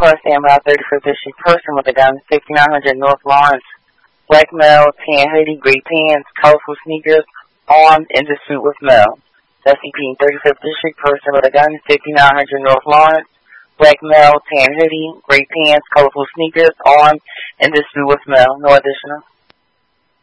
car stand by 35th District person with a gun, 6900 North Lawrence. Black male, tan hoodie, gray pants, colorful sneakers, armed, in dispute with male. That's repeating 35th District person with a gun, 5900 North Lawrence. Black male, tan hoodie, gray pants, colorful sneakers, armed, in dispute with male. No additional.